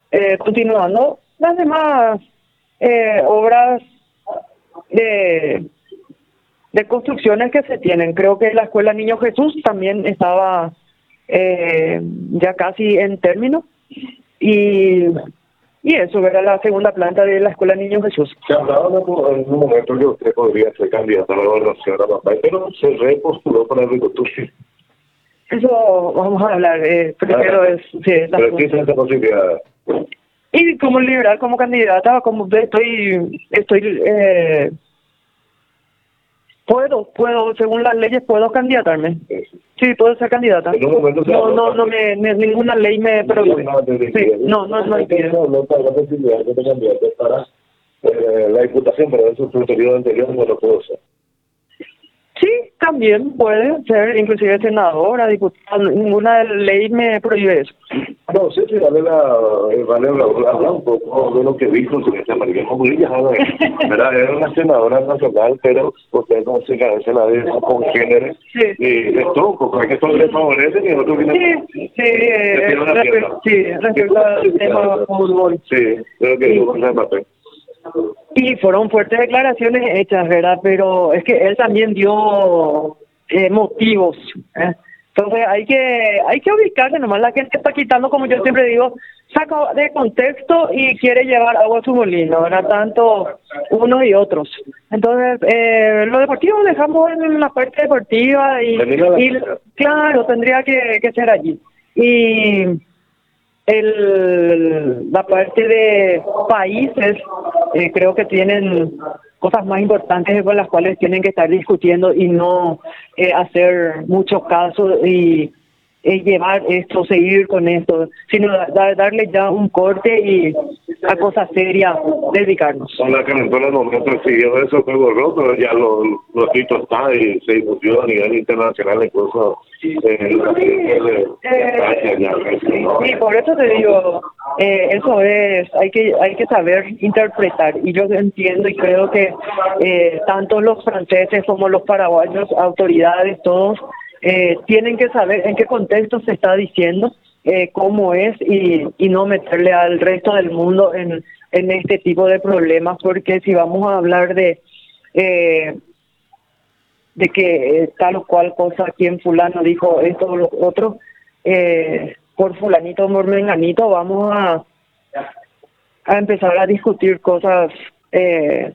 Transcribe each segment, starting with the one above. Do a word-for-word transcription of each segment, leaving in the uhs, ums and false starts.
eh, continuando las demás eh, obras de, de construcciones que se tienen. Creo que la Escuela Niño Jesús también estaba eh, ya casi en término. Y, y eso era la segunda planta de la Escuela Niño Jesús. Se hablaba en un momento que usted podría ser candidato a la gobernación a Papay, pero se repostuló para el agricultura. Eso vamos a hablar, eh, primero Ah, es... Sí, la- pero existe esa posibilidad. y como liberal, como candidata, como estoy, estoy, eh, puedo, puedo, según las leyes, puedo candidatarme. Sí, puedo ser candidata. En un momento se No, habló no, no también. me, me- ninguna ley me prohíbe. No, no, no, Sí, no, no, no impide. no, no está la posibilidad de que te candidates para eh, la diputación, pero eso en su periodo anterior no lo puedo hacer. Sí, también puede ser, inclusive senadora, diputada, ninguna ley me prohíbe eso. No sé si vale la, eh, vale la, hablar un poco de lo que dijo el señor María Murillo, ¿verdad? Era una senadora nacional, pero usted no se cabeza la de congénere Sí. y de todo, porque esto le favorece y el otro viene. Sí, sí, eh, Le tira una respe- pierna. sí, respecto al tema del fútbol. Sí, creo que Sí. dijo José Papel. Y fueron fuertes declaraciones hechas, ¿verdad? Pero es que él también dio eh, motivos, ¿eh? Entonces hay que hay que ubicarse, nomás la gente está quitando, como yo siempre digo, saca de contexto y quiere llevar agua a su molino, ¿verdad? Tanto unos y otros. Entonces, eh, lo deportivo lo dejamos en la parte deportiva y, Termina la- y claro, tendría que, que ser allí. Y el, la parte de países eh, creo que tienen cosas más importantes con las cuales tienen que estar discutiendo y no eh, hacer mucho caso y eh, llevar esto, seguir con esto, sino da- darle ya un corte y a cosas serias dedicarnos. Son las que en el momento siguió eso, fue borró, pero ya lo, lo escrito está y se difundió a nivel internacional, incluso en la gente de España, ya, ¿no? Sí, por eso te digo, eh, eso es, hay que hay que saber interpretar y yo entiendo y creo que eh, tanto los franceses como los paraguayos, autoridades, todos eh, tienen que saber en qué contexto se está diciendo, eh, cómo es y, y no meterle al resto del mundo en, en este tipo de problemas, porque si vamos a hablar de eh, de que eh, tal o cual cosa, quien fulano dijo esto o lo otro, eh, por fulanito o por menganito, vamos a, a empezar a discutir cosas eh,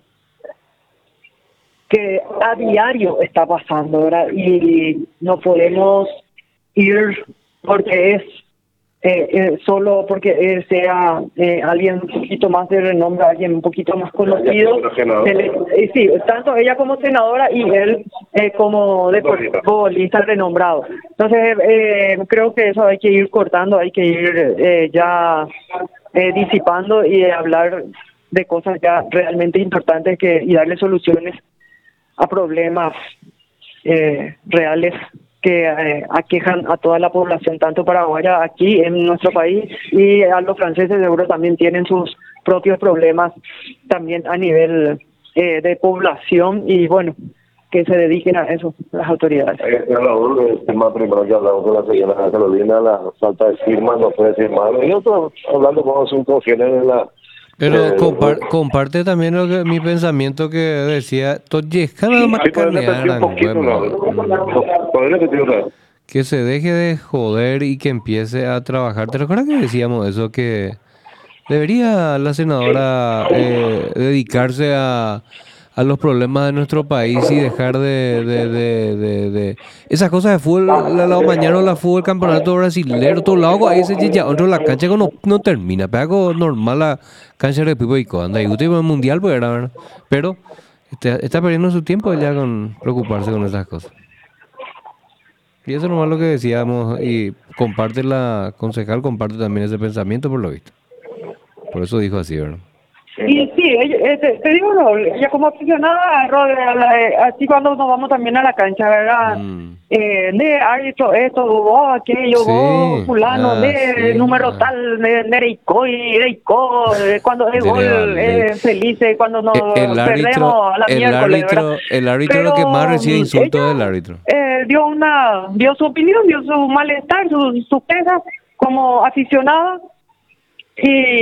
que a diario está pasando, ¿verdad? Y no podemos ir porque es eh, eh, solo porque eh, sea eh, alguien un poquito más de renombre, alguien un poquito más conocido. Se le- eh, sí, tanto ella como senadora y él eh, como deportista renombrado. Entonces, eh, creo que eso hay que ir cortando, hay que ir eh, ya eh, disipando y hablar de cosas ya realmente importantes que y darle soluciones a problemas eh, reales que eh, aquejan a toda la población, tanto paraguaya aquí en nuestro país y a los franceses seguro también tienen sus propios problemas también a nivel eh, de población y bueno, que se dediquen a eso las autoridades. Ahí está Raúl, el tema primero que hablamos con la señora Carolina, la falta de firmas, no puede firmar. Y otro, hablando con asuntos que en la... Pero eh, compar- comparte también lo que, mi pensamiento que decía, Sí, poderle repetir un poquito, ¿no? Poderle repetir una vez. que se deje de joder y que empiece a trabajar. ¿Te recuerdas que decíamos eso? Que debería la senadora eh, dedicarse a, a los problemas de nuestro país y dejar de, de, de, de, de- esas cosas de fútbol, la, la mañana la fútbol, campeonato brasileño, todo lado, ahí se ya dentro de la cancha que no, no termina, pero algo normal la cancha de Pipo y anda y usted el mundial pues era, ¿verdad? Pero este, está perdiendo su tiempo ya con preocuparse con esas cosas. Y eso nomás lo que decíamos y comparte la concejal, comparte también ese pensamiento por lo visto. Por eso dijo así, ¿verdad? Y sí, ella, eh, te, te digo, no, ella como aficionada, Rod, a la- eh, así cuando nos vamos también a la cancha, ¿verdad? Mm. Eh, de árbitro esto, oh, aquello, Sí, oh, fulano, ah, de sí, número ah. tal, de Nereicoy, Nereico, eh, cuando es De gol, Nevale. eh, felices, cuando nos E- El árbitro, perdemos a la el miércoles, ¿verdad? árbitro, el árbitro es Pero lo que más recibe mm, insultos ella, del árbitro. eh, dio una, dio su opinión, dio su malestar, su, su queja como aficionada, y